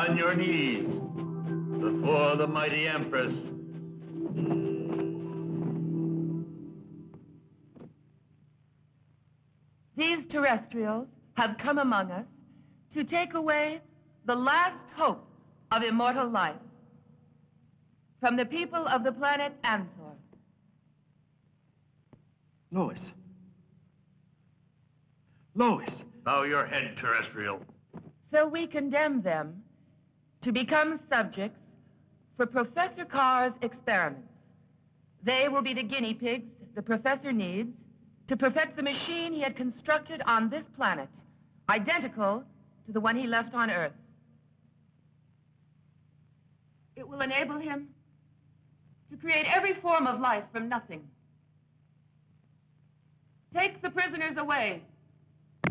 On your knees before the mighty Empress. These terrestrials have come among us to take away the last hope of immortal life from the people of the planet Anthor. Lois. Lois. Bow your head, terrestrial. So we condemn them to become subjects for Professor Carr's experiments. They will be the guinea pigs the professor needs to perfect the machine he had constructed on this planet, identical to the one he left on Earth. It will enable him to create every form of life from nothing. Take the prisoners away.